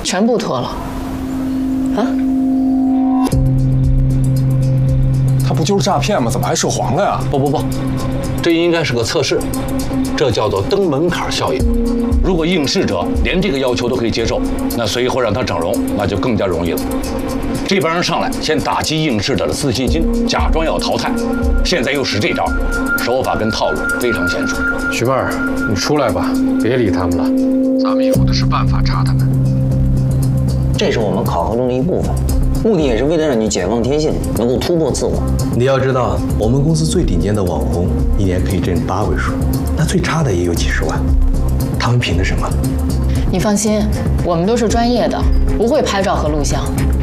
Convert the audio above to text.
全部脱了。啊？ 他不就是诈骗吗？怎么还涉黄了呀？ 不，这应该是个测试，这叫做登门槛效应。如果应试者连这个要求都可以接受，那随后让他整容，那就更加容易了。这帮人上来先打击应试者的自信心，假装要淘汰，现在又使这招，手法跟套路非常娴熟。 徐妹儿，你出来吧，别理他们了，咱们有的是办法查他们。 这是我们考核中的一部分，目的也是为了让你解放天性，能够突破自我。 你要知道，我们公司最顶尖的网红一年可以挣8位数，那最差的也有几十万，他们凭的什么？ 你放心，我们都是专业的，不会拍照和录像。